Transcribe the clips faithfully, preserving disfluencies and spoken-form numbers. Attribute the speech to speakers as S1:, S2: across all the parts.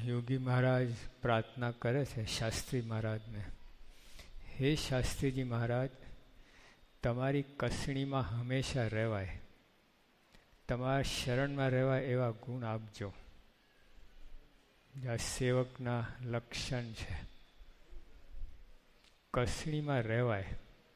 S1: યોગી મહારાજ પ્રાર્થના કરે છે શાસ્ત્રી મહારાજને, હે શાસ્ત્રીજી મહારાજ, તમારી કસણીમાં હંમેશા રહેવાય, તમારા શરણમાં રહેવાય એવા ગુણ આપજો. આ સેવકના લક્ષણ છે. કસણીમાં રહેવાય.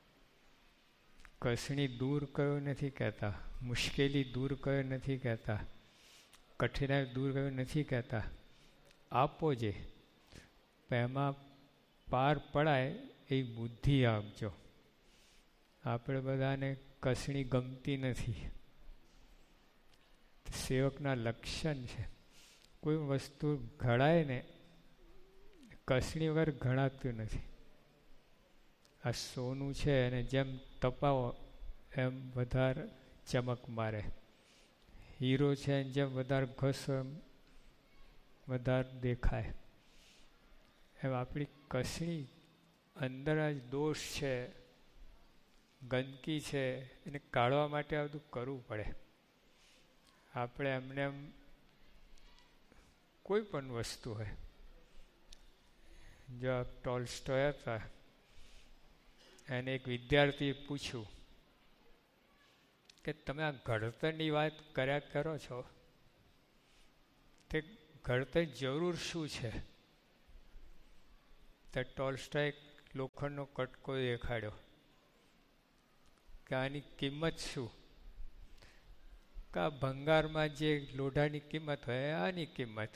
S1: કસણી દૂર કયો નથી કહેતા, મુશ્કેલી દૂર કયો નથી કહેતા, કઠિનાઈ દૂર કયો નથી કહેતા. આપો જે એમાં પાર પડાય એ બુદ્ધિ આપજો. આપણે બધાને કસણી ગમતી નથી. સેવકના લક્ષણ છે. કોઈ વસ્તુ ઘડાય ને કસણી વગર ઘડાતું નથી. આ સોનું છે એને જેમ તપાવો એમ વધારે ચમક મારે. હીરો છે એને જેમ વધારે ઘસો એમ વધારે દેખાય. એમ આપણી કસણી અંદર જ દોષ છે, ગંદકી છે, એને કાઢવા માટે આ બધું કરવું પડે. આપણે એમને એમ કોઈ પણ વસ્તુ હોય, જો ટોલ્સ્ટોય હતા, એને એક વિદ્યાર્થીએ પૂછ્યું કે તમે આ ઘડતરની વાત કર્યા કરો છો, તે ઘડતર જરૂર શું છે? તો ટોલ્સ્ટોય લોખંડનો કટકો દેખાડ્યો કે આની કિંમત શું? કે આ ભંગારમાં જે લોઢાની કિંમત હોય આની કિંમત.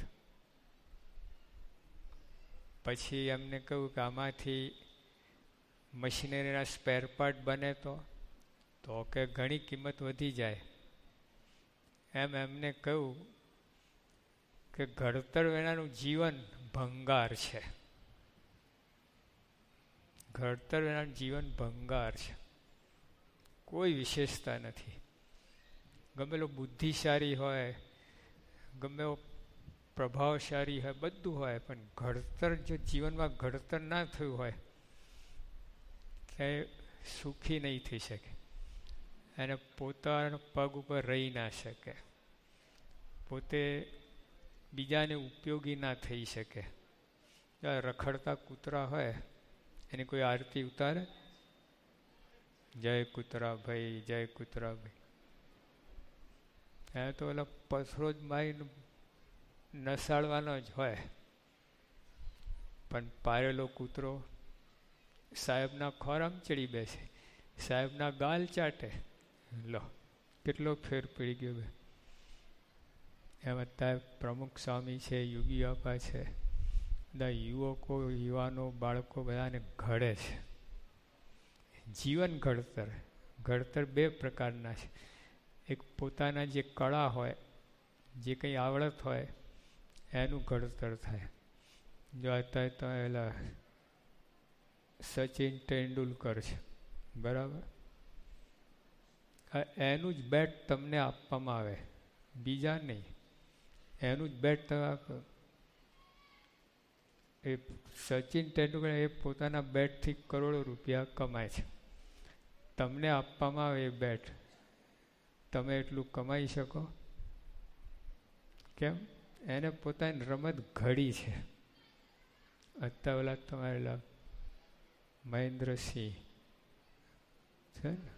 S1: પછી એમને કહ્યું કે આમાંથી મશીનરીના સ્પેર પાર્ટ બને તો તો કે ઘણી કિંમત વધી જાય. એમ એમને કહ્યું કે ઘડતર વિનાનું જીવન ભંગાર છે. ઘડતર વિનાનું જીવન ભંગાર છે. કોઈ વિશેષતા નથી. ગમે એવો બુદ્ધિશાળી હોય, ગમે એવો પ્રભાવશાળી હોય, બધું હોય, પણ ઘડતર જો જીવનમાં ઘડતર ના થયું હોય તે સુખી નહીં થઈ શકે. એને પોતાના પગ ઉપર રહી ના શકે, પોતે બીજાને ઉપયોગી ના થઈ શકે. રખડતા કૂતરા હોય એની કોઈ આરતી ઉતારે? જય કૂતરા ભાઈ, જય કૂતરા ભાઈ. એ તો ઓલા પથરો જ મારીને નસાડવાનો જ હોય. પણ પારેલો કૂતરો સાહેબના ખોરામાં ચડી બેસે, સાહેબના ગાલ ચાટે. લો કેટલો ફેર પડી ગયો. બે એમ અત્યારે પ્રમુખ સ્વામી છે, યોગી બાપા છે, બધા યુવકો, યુવાનો, બાળકો બધાને ઘડે છે. જીવન ઘડતર. ઘડતર બે પ્રકારના છે. એક પોતાના જે કળા હોય, જે કંઈ આવડત હોય એનું ઘડતર થાય. જો અત્યારે તો એલા સચિન તેંડુલકર છે, બરાબર? એનું જ બેટ તમને આપવામાં આવે, બીજા નહીં. એનું જ બેટ તમે આપો. એ સચિન તેંડુલકર એ પોતાના બેટથી કરોડો રૂપિયા કમાય છે. તમને આપવામાં આવે એ બેટ, તમે એટલું કમાઈ શકો? કેમ? એને પોતાની રમત ઘડી છે. અત્યારે ઓલા તમારે મહેન્દ્રસિંહ છે ને,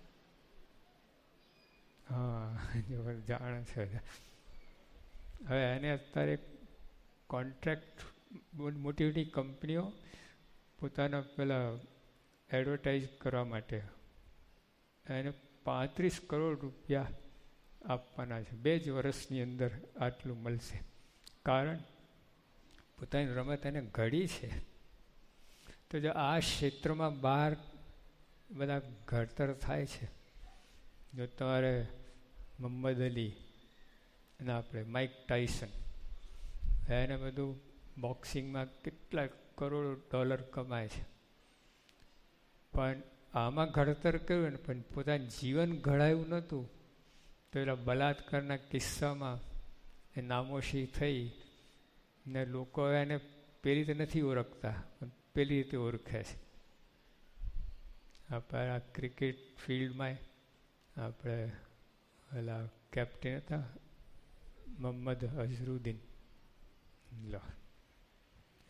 S1: હા જાણે છે. હવે એને અત્યારે કોન્ટ્રાક્ટ મોટી મોટી કંપનીઓ પોતાના પેલા એડવર્ટાઇઝ કરવા માટે એને પાંત્રીસ કરોડ રૂપિયા આપવાના છે. બે જ વર્ષની અંદર આટલું મળશે. કારણ પોતાની રમત એને ઘડી છે. તો જો આ ક્ષેત્રમાં બહાર બધા ઘડતર થાય છે. જો તમારે મોહમ્મદ અલી અને આપણે માઇક ટાયસન, એને બધું બોક્સિંગમાં કેટલા કરોડો ડોલર કમાય છે. પણ આમાં ઘડતર કર્યું ને પણ પોતાનું જીવન ઘડાયું નહોતું. તો એના બલાત્કારના કિસ્સામાં એ નામોશી થઈ ને લોકો એને પેલી રીતે નથી ઓળખતા, પણ પેલી રીતે ઓળખે છે. આપણે આ ક્રિકેટ ફિલ્ડમાં આપણે પેલા કેપ્ટન હતા મોહમ્મદ અઝરુદ્દીન, લો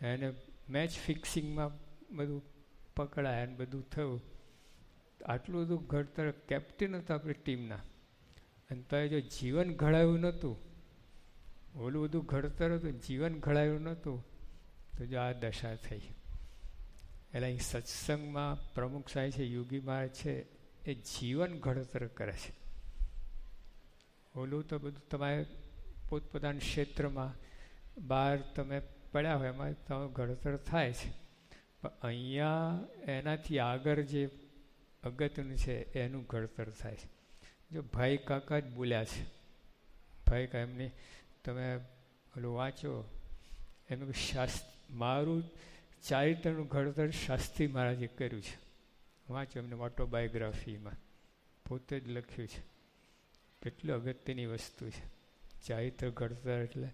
S1: એને મેચ ફિક્સિંગમાં બધું પકડાય અને બધું થયું. આટલું બધું ઘડતર, કેપ્ટન હતા આપણી ટીમના, અને તો જો જીવન ઘડાયું નહોતું, ઓલું બધું ઘડતર હતું, જીવન ઘડાયું નહોતું, તો જો આ દશા થઈ. એટલે અહીં સત્સંગમાં પ્રમુખ સાહેબ છે, યોગી મહારાજ છે, એ જીવન ઘડતર કરે છે. ઓલું તો બધું તમારે પોતપોતાના ક્ષેત્રમાં બહાર તમે પડ્યા હોય એમાં તમારું ઘડતર થાય છે, પણ અહીંયા એનાથી આગળ જે અગત્યનું છે એનું ઘડતર થાય છે. જો ભાઈ કાકા જ બોલ્યા છે, ભાઈ કાકા એમની તમે ઓલું વાંચો, એમનું શાસ્ત્ર, મારું ચારિત્રનું ઘડતર શાસ્ત્રી મહારાજે કર્યું છે. વાંચો એમને ઓટોબાયોગ્રાફીમાં પોતે જ લખ્યું છે. કેટલી અગત્યની વસ્તુ છે ચારિત્ર ઘડતર. એટલે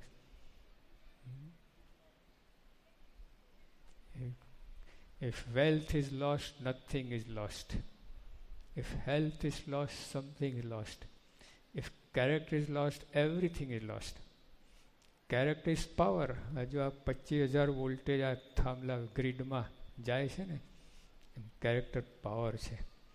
S1: if wealth is lost, nothing is lost. If health is lost, something is lost. If character is lost, everything is lost. Character is power. હજુ આ પચીસ હજાર વોલ્ટેજ આ થાંભલા ગ્રીડમાં જાય છે ને, એમ કેરેક્ટર પાવર છે.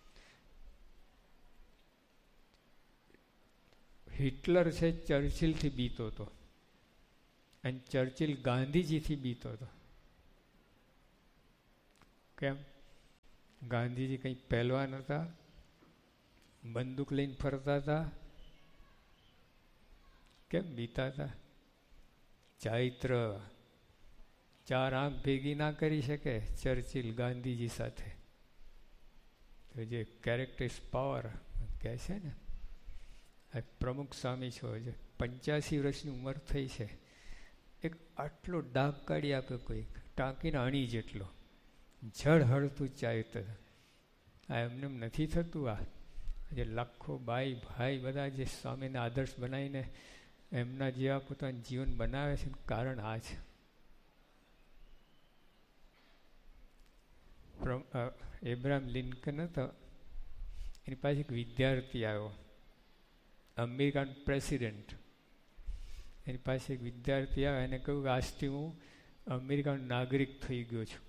S1: હિટલર છે ચર્ચિલથી બીતો હતો, અને ચર્ચિલ ગાંધીજીથી બીતો હતો. કેમ? ગાંધીજી કંઈ પહેલવાન હતા, બંદૂક લઈને ફરતા હતા, કેમ બીતા હતા? ચારિત્ર. ચાર આંખ ભેગી ના કરી શકે ચર્ચિલ ગાંધીજી સાથે. તો જે કેરેક્ટર ઇઝ પાવર કહે છે ને, આ પ્રમુખ સ્વામી છો, જે પંચ્યાસી વર્ષની ઉંમર થઈ છે, એક આટલો ડાઘ કાઢી આપે કોઈક, ટાંકીને અણી જેટલો જળ હળતું ચારિત્ર. આ એમને નથી થતું. આ જે લાખો બાઈ ભાઈ બધા જે સ્વામીને આદર્શ બનાવીને એમના જેવા પોતાનું જીવન બનાવે છે, કારણ આ છે. એબ્રાહમ લિંકન હતો, એની પાસે એક વિદ્યાર્થી આવ્યો, અમેરિકન પ્રેસિડેન્ટ. એની પાસે એક વિદ્યાર્થી આવ્યો, એને કહ્યું કે આજથી હું અમેરિકન નાગરિક થઈ ગયો છું.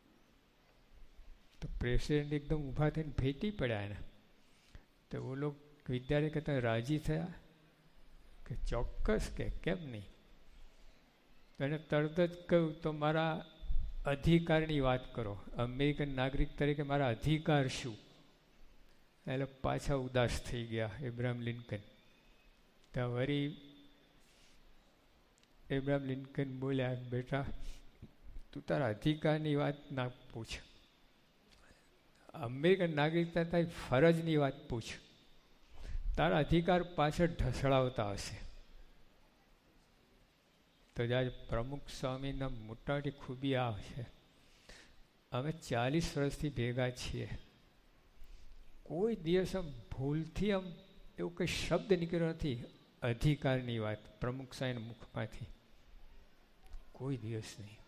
S1: તો પ્રેસિડેન્ટ એકદમ ઊભા થઈને ભેટી પડ્યા એને. તો ઓલો વિદ્યાર્થી કે તમે રાજી થયા? કે ચોક્કસ, કે કેમ નહીં? તો એને તરત જ કહ્યું તો મારા અધિકારની વાત કરો, અમેરિકન નાગરિક તરીકે મારા અધિકાર શું? એટલે પાછા ઉદાસ થઈ ગયા એબ્રાહમ લિંકન. ત્યાં વળી એબ્રાહમ લિંકન બોલ્યા, બેટા તું તારા અધિકારની વાત ના પૂછ, અમેરિકન નાગરિકતા તારી ફરજની વાત પૂછ. તારા અધિકાર પાછળ ઢસડાવતા હશે. તો જ્યારે પ્રમુખ સ્વામીના મોટાની ખૂબી આ છે, અમે ચાલીસ વર્ષથી ભેગા છીએ, કોઈ દિવસ આમ ભૂલથી આમ એવું કંઈ શબ્દ નીકળ્યો નથી અધિકારની વાત પ્રમુખ સ્વામીના મુખમાંથી, કોઈ દિવસ નહીં.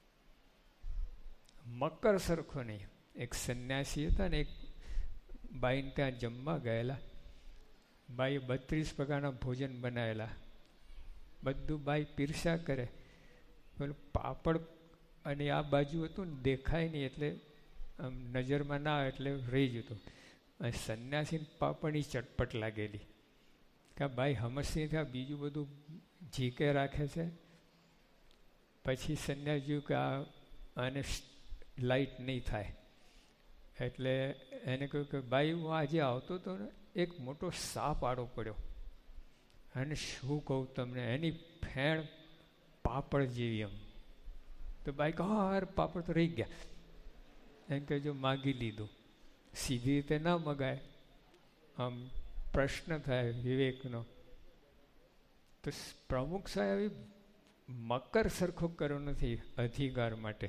S1: મકર સરખો નહીં. એક સંન્યાસી હતા ને, એક બાઈને ત્યાં જમવા ગયેલા. બાઈએ બત્રીસ પ્રકારના ભોજન બનાવેલા, બધું બાઈ પીરસા કરે. પેલું પાપડ અને આ બાજુ હતું ને, દેખાય નહીં એટલે આમ નજરમાં ના આવે એટલે રહી જતું. અને સંન્યાસીને પાપડની ચટપટ લાગેલી કે આ બાઈ હમસની થયા, બીજું બધું ઝીકે રાખે છે. પછી સંન્યાસી કે આ આને લાઈટ નહીં થાય, એટલે એને કહ્યું કે બાઈ હું આજે આવતો હતો ને, એક મોટો સાપ આડો પડ્યો, અને શું કહું તમને, એની ફેણ પાપડ જેવી એમ. તો બાઈ કહો યાર પાપડ તો રહી ગયા. એમ કે જો માગી લીધું. સીધી રીતે ના મગાય, આમ પ્રશ્ન થાય વિવેકનો. તો પ્રમુખ સાહેબ મકર સરખો કર્યો નથી અધિકાર માટે.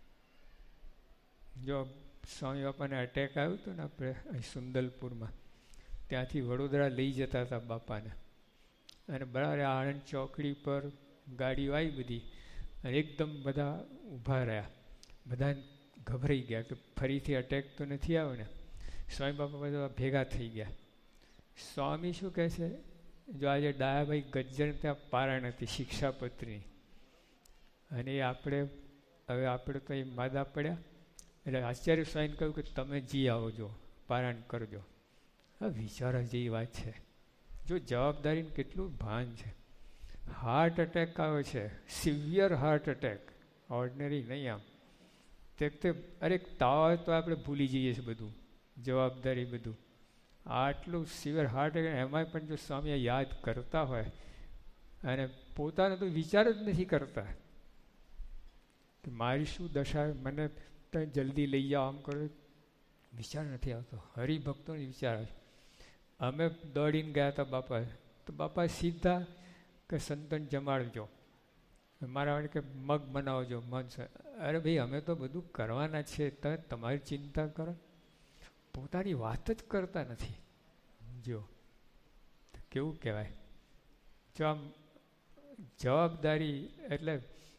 S1: જો સ્વામી બાપાને અટેક આવ્યું હતું ને આપણે અહીં સુંદલપુરમાં, ત્યાંથી વડોદરા લઈ જતા હતા બાપાને, અને બરાબર આણંદ ચોકડી પર ગાડીઓ આવી બધી, અને એકદમ બધા ઊભા રહ્યા. બધા ગભરાઈ ગયા કે ફરીથી અટેક તો નથી આવ્યો ને. સ્વામી બાપા બધા ભેગા થઈ ગયા. સ્વામી શું કહે છે, જો આજે ડાયાભાઈ ગજ્જર ત્યાં પારાયણ હતી શિક્ષાપત્રીની, અને આપણે હવે આપણે તો એ માદા પડ્યા. એટલે આચાર્ય સ્વામીને કહ્યું કે તમે જી આવજો, પારાયણ કરજો. આ વિચારવા જેવી વાત છે. જો જવાબદારીનું કેટલું ભાન છે. હાર્ટ એટેક આવે છે, સિવિયર હાર્ટ એટેક, ઓર્ડિનરી નહીં. આમ તે તે અરે તાવ આવે તો આપણે ભૂલી જઈએ છીએ બધું, જવાબદારી બધું. આટલું સિવિયર હાર્ટ એટેક, એમાંય પણ જો સ્વામીએ યાદ કરતા હોય અને પોતાનો તો વિચાર જ નથી કરતા કે મારી શું દશા, મને તો જલ્દી લઈ જાઓ, આમ કરો, વિચાર નથી આવતો. હરિભક્તોનો વિચાર આવે. અમે દોડીને ગયા હતા બાપા, તો બાપા સીધા કે સંતન જમાડજો, મારા વાળે કે મગ બનાવજો, મન. અરે ભાઈ અમે તો બધું કરવાના છે, તમે તમારી ચિંતા કરો. પોતાની વાત જ કરતા નથી. જો કેવું કહેવાય. જો આમ જવાબદારી એટલે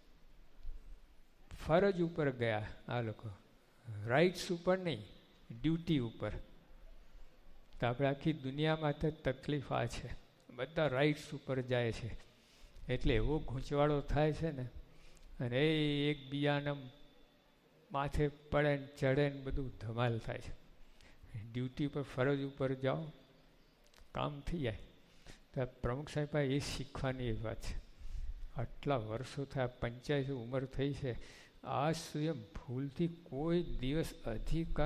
S1: ફરજ ઉપર ગયા આ લોકો, રાઇટ્સ ઉપર નહીં, ડ્યુટી ઉપર. તો આપણે આખી દુનિયામાં તો તકલીફ આ છે, બધા રાઇટ્સ ઉપર જાય છે. એટલે એવો ગૂંચવાડો થાય છે ને, અને એ એકબીજાના માથે પડે ને ચડે ને બધું ધમાલ થાય છે. ડ્યુટી પર ફરજ ઉપર જાઓ, કામ થઈ જાય. તો પ્રમુખ સાહેબ એ શીખવાની એ વાત છે. આટલા વર્ષો થયા, પંચ્યાસી ઉંમર થઈ છે, આજ સુધી ભૂલથી કોઈ દિવસ અધિકાર